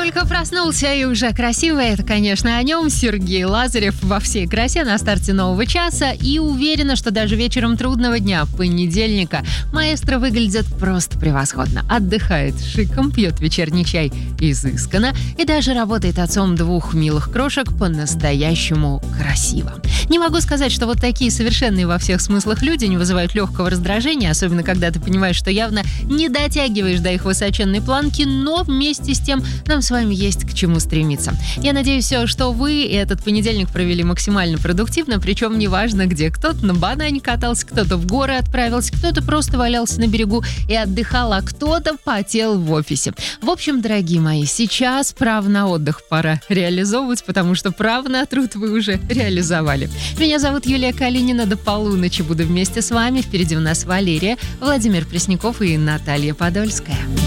Только проснулся и уже красиво. Это, конечно, о нем. Сергей Лазарев во всей красе на старте нового часа. И уверена, что даже вечером трудного дня, понедельника, маэстро выглядит просто превосходно. Отдыхает шиком, пьет вечерний чай изысканно и даже работает отцом двух милых крошек по-настоящему красиво. Не могу сказать, что вот такие совершенные во всех смыслах люди не вызывают легкого раздражения, особенно когда ты понимаешь, что явно не дотягиваешь до их высоченной планки, но вместе с тем нам с вами есть к чему стремиться. Я надеюсь, что вы этот понедельник провели максимально продуктивно, причем неважно где. Кто-то на банане катался, кто-то в горы отправился, кто-то просто валялся на берегу и отдыхал, а кто-то потел в офисе. В общем, дорогие мои, сейчас право на отдых пора реализовывать, потому что право на труд вы уже реализовали. Меня зовут Юлия Калинина. До полуночи буду вместе с вами. Впереди у нас Валерия, Владимир Пресняков и Наталья Подольская.